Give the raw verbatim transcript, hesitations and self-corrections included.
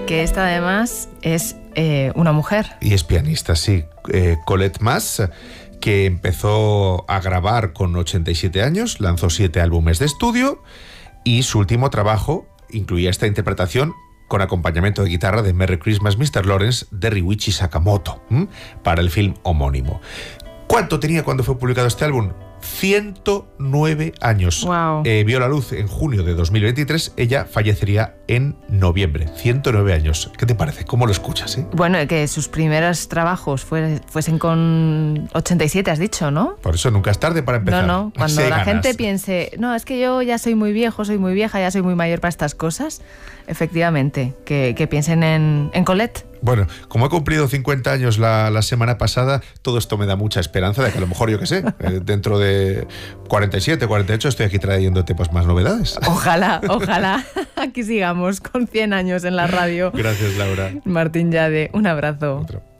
Que esta además es eh, una mujer. Y es pianista, sí. Eh, Colette Mas, que empezó a grabar con ochenta y siete años, lanzó siete álbumes de estudio y su último trabajo incluía esta interpretación con acompañamiento de guitarra de Merry Christmas, mister Lawrence, de Ryuichi Sakamoto, ¿m? para el film homónimo. ¿Cuánto tenía cuando fue publicado este álbum? ciento nueve años. Wow. Eh, vio la luz en junio de dos mil veintitrés. Ella fallecería en noviembre. ciento nueve años. ¿Qué te parece? ¿Cómo lo escuchas? Eh? Bueno, que sus primeros trabajos fue, fuesen con ochenta y siete, has dicho, ¿no? Por eso nunca es tarde para empezar. No, no. Cuando Sí, la ganas. gente piense, no, es que yo ya soy muy viejo, soy muy vieja, ya soy muy mayor para estas cosas, efectivamente, que, que piensen en, en Colette. Bueno, como he cumplido cincuenta años la, la semana pasada, todo esto me da mucha esperanza de que a lo mejor, yo qué sé, eh, dentro de cuarenta y siete, cuarenta y ocho estoy aquí trayéndote pues más novedades. Ojalá, ojalá. Aquí sigamos con cien años en la radio. Gracias, Laura. Martín Yade, un abrazo. Otro.